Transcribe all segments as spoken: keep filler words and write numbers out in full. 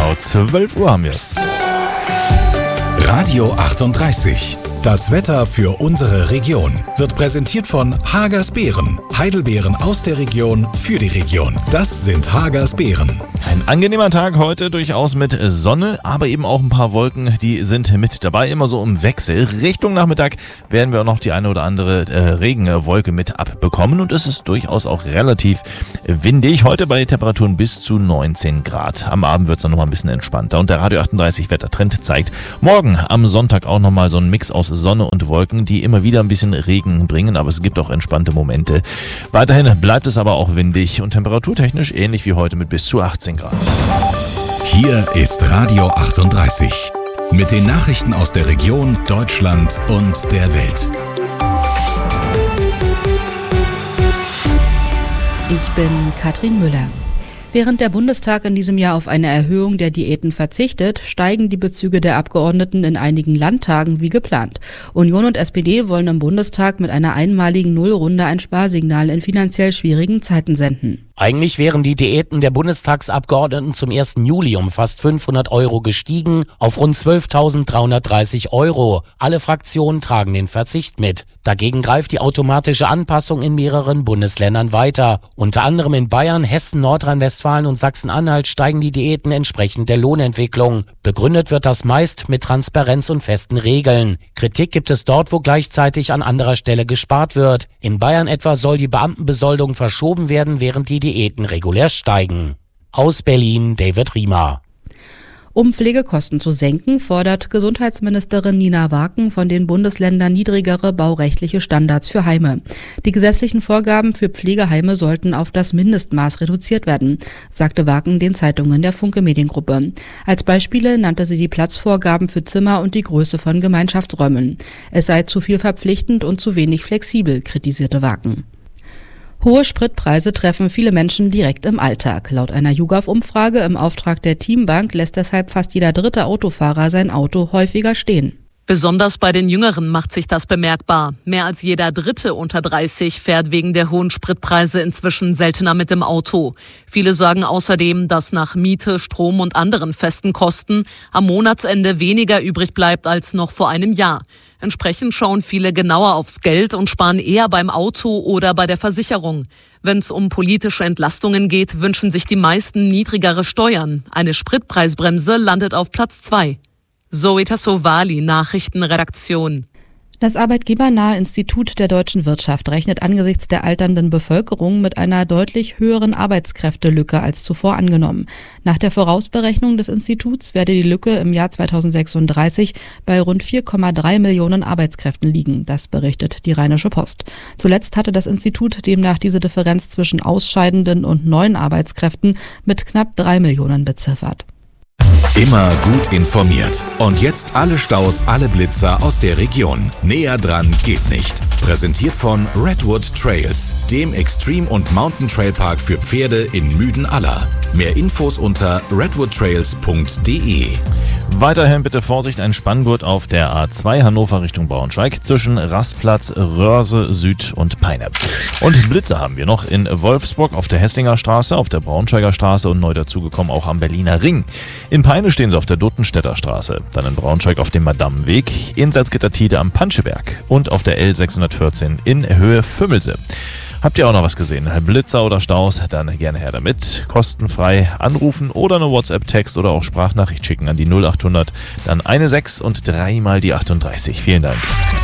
genau, zwölf Uhr haben wir es. Radio achtunddreißig. Das Wetter für unsere Region wird präsentiert von Hagers Beeren. Heidelbeeren aus der Region für die Region. Das sind Hagers Beeren. Ein angenehmer Tag heute, durchaus mit Sonne, aber eben auch ein paar Wolken, die sind mit dabei, immer so im Wechsel. Richtung Nachmittag werden wir auch noch die eine oder andere äh, Regenwolke mit abbekommen und es ist durchaus auch relativ windig. Heute bei Temperaturen bis zu neunzehn Grad. Am Abend wird es dann noch mal ein bisschen entspannter und der Radio achtunddreißig Wettertrend zeigt morgen am Sonntag auch nochmal so einen Mix aus Sonne und Wolken, die immer wieder ein bisschen Regen bringen, aber es gibt auch entspannte Momente. Weiterhin bleibt es aber auch windig und temperaturtechnisch ähnlich wie heute mit bis zu achtzehn Grad. Hier ist Radio achtunddreißig mit den Nachrichten aus der Region, Deutschland und der Welt. Ich bin Katrin Müller. Während der Bundestag in diesem Jahr auf eine Erhöhung der Diäten verzichtet, steigen die Bezüge der Abgeordneten in einigen Landtagen wie geplant. Union und S P D wollen im Bundestag mit einer einmaligen Nullrunde ein Sparsignal in finanziell schwierigen Zeiten senden. Eigentlich wären die Diäten der Bundestagsabgeordneten zum ersten Juli um fast fünfhundert Euro gestiegen auf rund zwölftausenddreihundertdreißig Euro. Alle Fraktionen tragen den Verzicht mit. Dagegen greift die automatische Anpassung in mehreren Bundesländern weiter. Unter anderem in Bayern, Hessen, Nordrhein-Westfalen und Sachsen-Anhalt steigen die Diäten entsprechend der Lohnentwicklung. Begründet wird das meist mit Transparenz und festen Regeln. Kritik gibt es dort, wo gleichzeitig an anderer Stelle gespart wird. In Bayern etwa soll die Beamtenbesoldung verschoben werden, während die Diäten regulär steigen. Aus Berlin, David Riemer. Um Pflegekosten zu senken, fordert Gesundheitsministerin Nina Waken von den Bundesländern niedrigere baurechtliche Standards für Heime. Die gesetzlichen Vorgaben für Pflegeheime sollten auf das Mindestmaß reduziert werden, sagte Waken den Zeitungen der Funke Mediengruppe. Als Beispiele nannte sie die Platzvorgaben für Zimmer und die Größe von Gemeinschaftsräumen. Es sei zu viel verpflichtend und zu wenig flexibel, kritisierte Waken. Hohe Spritpreise treffen viele Menschen direkt im Alltag. Laut einer YouGov-Umfrage im Auftrag der Teambank lässt deshalb fast jeder dritte Autofahrer sein Auto häufiger stehen. Besonders bei den Jüngeren macht sich das bemerkbar. Mehr als jeder Dritte unter dreißig fährt wegen der hohen Spritpreise inzwischen seltener mit dem Auto. Viele sagen außerdem, dass nach Miete, Strom und anderen festen Kosten am Monatsende weniger übrig bleibt als noch vor einem Jahr. Entsprechend schauen viele genauer aufs Geld und sparen eher beim Auto oder bei der Versicherung. Wenn es um politische Entlastungen geht, wünschen sich die meisten niedrigere Steuern. Eine Spritpreisbremse landet auf Platz zwei. Zoe Tassovali, Nachrichtenredaktion. Das arbeitgebernahe Institut der deutschen Wirtschaft rechnet angesichts der alternden Bevölkerung mit einer deutlich höheren Arbeitskräftelücke als zuvor angenommen. Nach der Vorausberechnung des Instituts werde die Lücke im Jahr zweitausendsechsunddreißig bei rund vier Komma drei Millionen Arbeitskräften liegen. Das berichtet die Rheinische Post. Zuletzt hatte das Institut demnach diese Differenz zwischen ausscheidenden und neuen Arbeitskräften mit knapp drei Millionen beziffert. Immer gut informiert. Und jetzt alle Staus, alle Blitzer aus der Region. Näher dran geht nicht. Präsentiert von Redwood Trails, dem Extreme- und Mountain-Trail-Park für Pferde in Müden-Aller. Mehr Infos unter redwood trails punkt de. Weiterhin bitte Vorsicht, ein Spanngurt auf der A zwei Hannover Richtung Braunschweig zwischen Rastplatz, Röhrse, Süd und Peine. Und Blitze haben wir noch in Wolfsburg auf der Hesslinger Straße, auf der Braunschweiger Straße und neu dazugekommen auch am Berliner Ring. In Peine stehen sie auf der Duttenstädter Straße, dann in Braunschweig auf dem Madammenweg, in Salzgitter-Tide am Panscheberg und auf der L sechshundertvierzehn in Höhe Fümmelse. Habt ihr auch noch was gesehen? Blitzer oder Staus? Dann gerne her damit. Kostenfrei anrufen oder eine WhatsApp-Text oder auch Sprachnachricht schicken an die null achthundert, dann eine sechs und dreimal die achtunddreißig. Vielen Dank.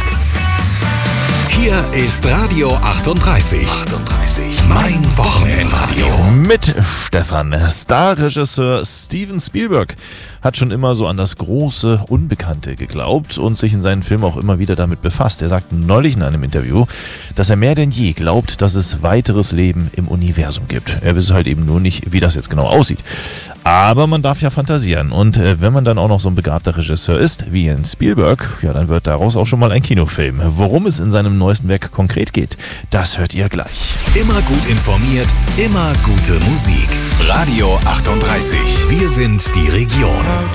Hier ist Radio achtunddreißig. achtunddreißig. Mein Wochenendradio. Mit Stefan. Starregisseur Steven Spielberg hat schon immer so an das große Unbekannte geglaubt und sich in seinen Filmen auch immer wieder damit befasst. Er sagte neulich in einem Interview, dass er mehr denn je glaubt, dass es weiteres Leben im Universum gibt. Er wisse halt eben nur nicht, wie das jetzt genau aussieht. Aber man darf ja fantasieren. Und äh, wenn man dann auch noch so ein begabter Regisseur ist, wie in Spielberg, ja, dann wird daraus auch schon mal ein Kinofilm. Worum es in seinem neuesten Werk konkret geht, das hört ihr gleich. Immer gut informiert, immer gute Musik. Radio achtunddreißig. Wir sind die Region.